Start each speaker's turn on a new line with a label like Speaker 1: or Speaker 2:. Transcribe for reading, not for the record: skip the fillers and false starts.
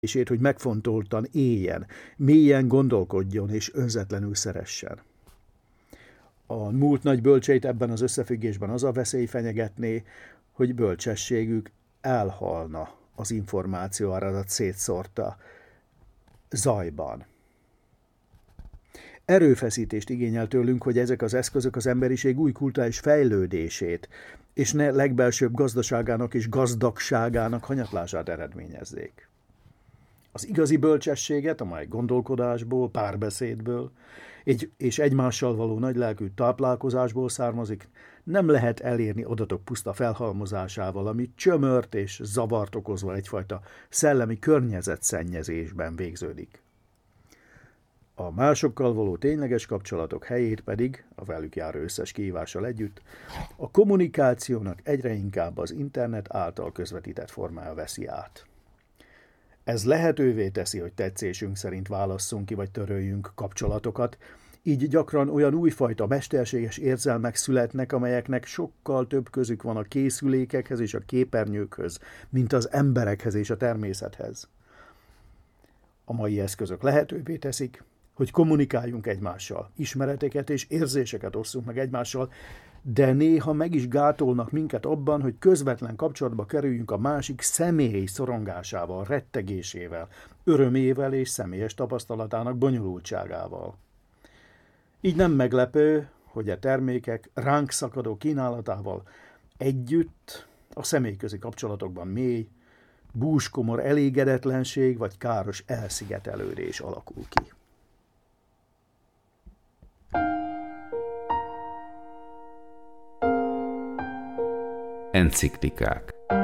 Speaker 1: hogy megfontoltan éljen, mélyen gondolkodjon és önzetlenül szeressen. A múlt nagy bölcseit ebben az összefüggésben az a veszély fenyegetné, hogy bölcsességük elhalna az információ áradat szétszórta zajban. Erőfeszítést igényel tőlünk, hogy ezek az eszközök az emberiség új kulturális fejlődését, és ne legbelsőbb gazdaságának és gazdagságának hanyatlását eredményezzék. Az igazi bölcsességet, amely gondolkodásból, párbeszédből és egymással való nagylelkű táplálkozásból származik, nem lehet elérni adatok puszta felhalmozásával, ami csömört és zavart okozva egyfajta szellemi környezetszennyezésben végződik. A másokkal való tényleges kapcsolatok helyét pedig, a velük járó összes kihívással együtt, a kommunikációnak egyre inkább az internet által közvetített formája veszi át. Ez lehetővé teszi, hogy tetszésünk szerint válasszunk ki vagy töröljünk kapcsolatokat, így gyakran olyan újfajta mesterséges érzelmek születnek, amelyeknek sokkal több közük van a készülékekhez és a képernyőkhöz, mint az emberekhez és a természethez. A mai eszközök lehetővé teszik, hogy kommunikáljunk egymással, ismereteket és érzéseket osszunk meg egymással, de néha meg is gátolnak minket abban, hogy közvetlen kapcsolatba kerüljünk a másik személy szorongásával, rettegésével, örömével és személyes tapasztalatának bonyolultságával. Így nem meglepő, hogy a termékek ránk szakadó kínálatával együtt a személyközi kapcsolatokban mély, búskomor elégedetlenség vagy káros elszigetelődés alakul ki.
Speaker 2: Enciklikák.